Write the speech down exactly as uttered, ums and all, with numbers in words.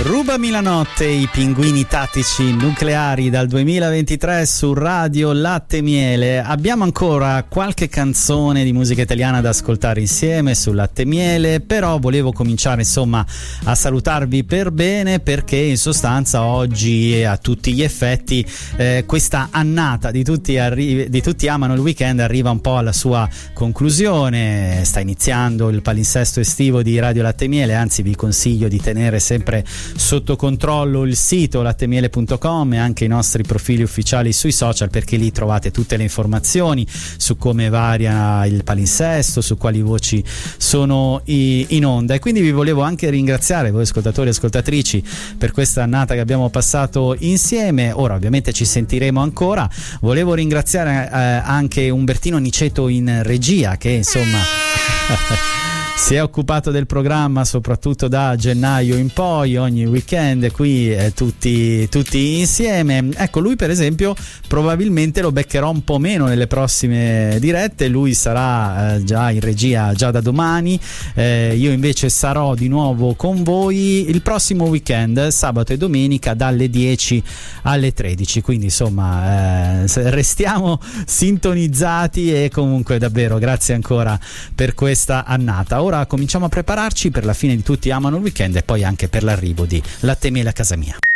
Rubami la notte, i pinguini tattici nucleari dal duemilaventitré su Radio Latte Miele. Abbiamo ancora qualche canzone di musica italiana da ascoltare insieme su Latte Miele, però volevo cominciare insomma a salutarvi per bene, perché in sostanza oggi a tutti gli effetti eh, questa annata di tutti, arri- di tutti amano il weekend arriva un po' alla sua conclusione. Sta iniziando il palinsesto estivo di Radio Latte Miele, anzi vi consiglio di tenere sempre sotto controllo il sito lattemiele punto com e anche i nostri profili ufficiali sui social, perché lì trovate tutte le informazioni su come varia il palinsesto, su quali voci sono in onda. E quindi vi volevo anche ringraziare voi ascoltatori e ascoltatrici per questa annata che abbiamo passato insieme. Ora ovviamente ci sentiremo ancora. Volevo ringraziare eh, anche Umbertino Niceto in regia, che insomma si è occupato del programma soprattutto da gennaio in poi, ogni weekend qui eh, tutti, tutti insieme. Ecco, lui per esempio probabilmente lo beccherò un po' meno nelle prossime dirette, lui sarà eh, già in regia già da domani, eh, io invece sarò di nuovo con voi il prossimo weekend, sabato e domenica dalle dieci alle tredici, quindi insomma eh, restiamo sintonizzati e comunque davvero grazie ancora per questa annata. Ora cominciamo a prepararci per la fine di Tutti amano il weekend e poi anche per l'arrivo di Latte Miele a casa mia.